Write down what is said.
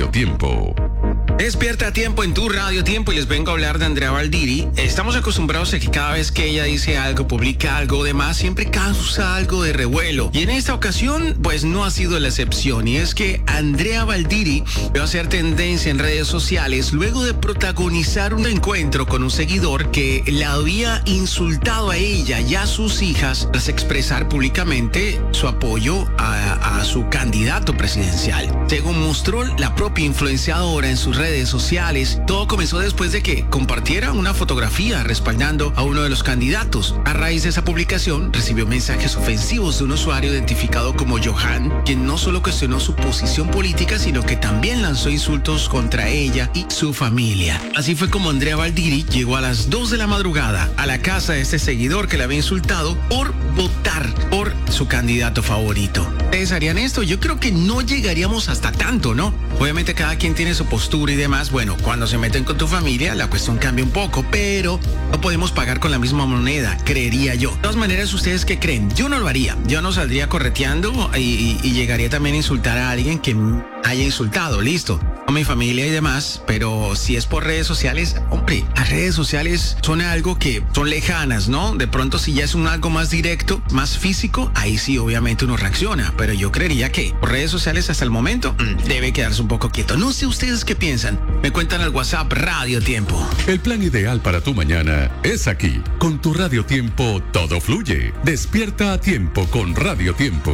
Radio Tiempo. Despierta a tiempo en tu Radio Tiempo y les vengo a hablar de Andrea Valdiri. Estamos acostumbrados a que cada vez que ella dice algo, publica algo demás, siempre causa algo de revuelo. Y en esta ocasión, pues no ha sido la excepción. Y es que Andrea Valdiri va a hacer tendencia en redes sociales luego de protagonizar un encuentro con un seguidor que la había insultado a ella y a sus hijas tras expresar públicamente su apoyo a su candidato presidencial. Según mostró la propia influenciadora en sus redes sociales, todo comenzó después de que compartiera una fotografía respaldando a uno de los candidatos. A raíz de esa publicación, recibió mensajes ofensivos de un usuario identificado como Johan, quien no solo cuestionó su posición política, sino que también lanzó insultos contra ella y su familia. Así fue como Andrea Valdiri llegó a las 2 de la madrugada a la casa de este seguidor que la había insultado por votar por su candidato favorito. ¿Ustedes harían esto? Yo creo que no llegaríamos hasta tanto, ¿no? Obviamente cada quien tiene su postura y demás. Bueno, cuando se meten con tu familia, la cuestión cambia un poco, pero no podemos pagar con la misma moneda, creería yo. De todas maneras, ¿ustedes qué creen? Yo no lo haría. Yo no saldría correteando y llegaría también a insultar a alguien que haya insultado, listo, a mi familia y demás, pero si es por redes sociales, hombre, las redes sociales son algo que son lejanas, ¿no? De pronto si ya es algo más directo, más físico, ahí sí obviamente uno reacciona, pero yo creería que por redes sociales hasta el momento debe quedarse un poco quieto. No sé ustedes qué piensan, me cuentan al WhatsApp Radio Tiempo. El plan ideal para tu mañana es aquí. Con tu Radio Tiempo todo fluye. Despierta a tiempo con Radio Tiempo.